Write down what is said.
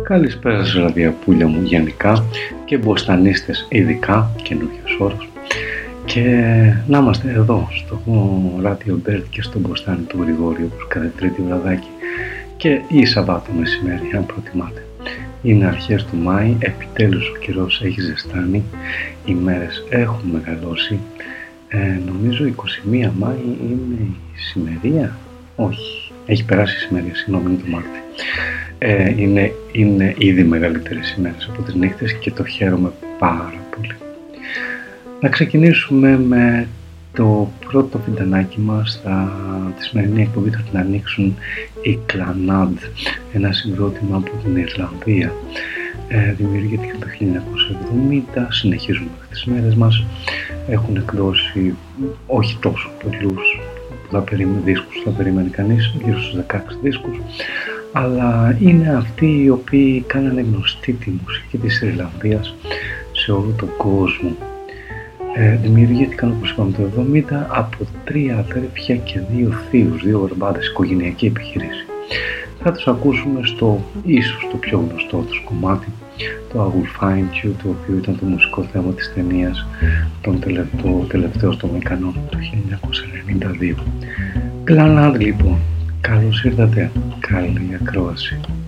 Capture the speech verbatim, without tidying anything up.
Καλησπέρα σας ραδιαπούλια μου γενικά και μποστανίστες ειδικά, καινούργιος όρος. Και να είμαστε εδώ στο Radio Bird και στο μποστάνι του Γρηγόριου όπως κάθε τρίτη βραδάκι και ή Σαββάτο μεσημέρι αν προτιμάτε. Είναι αρχές του Μάη, επιτέλους ο καιρός έχει ζεστάνει, οι μέρες έχουν μεγαλώσει. Ε, νομίζω εικοστή πρώτη Μάη είναι η σημερία, όχι, έχει περάσει η σημερία, συγγνώμη, είναι το Μάρτι. Ε, είναι, είναι ήδη μεγαλύτερες ημέρες από τις νύχτες και το χαίρομαι πάρα πολύ. Να ξεκινήσουμε με το πρώτο βιντεανάκι μας. Θα, τη σημερινή εκπομπή θα την ανοίξουν οι Clannad, ένα συγκρότημα από την Ιρλανδία. Ε, δημιουργήθηκε το χίλια εννιακόσια εβδομήντα, συνεχίζουν μέχρι τις μέρες μας. Έχουν εκδώσει όχι τόσο πολλούς που θα περίμενε, δίσκους που θα περίμενε κανείς, γύρω στους δεκαέξι δίσκους, αλλά είναι αυτοί οι οποίοι κάνανε γνωστή τη μουσική της Ιρλανδίας σε όλο τον κόσμο. Ε, δημιουργήθηκαν, όπως είπαμε, το εβδομήντα από τρία αδέρφια και δύο θείους, δύο ορμπάδες, οικογενειακή επιχείρηση. Θα τους ακούσουμε στο ίσως το πιο γνωστό τους κομμάτι, το I Will Find You, το οποίο ήταν το μουσικό θέμα της ταινίας των τελευταίο, τελευταίος των Ικανών το χίλια εννιακόσια ενενήντα δύο. Clannad λοιπόν, καλώς ήρθατε, καλή ακρόαση.